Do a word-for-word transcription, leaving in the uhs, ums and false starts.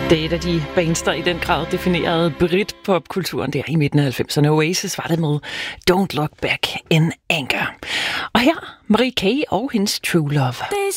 Det er et af de bands, der i den grad definerede Brit-popkulturen der i midten af halvfemserne. Oasis var det med Don't Look Back in Anger. Og her Marie K. og hendes True Love.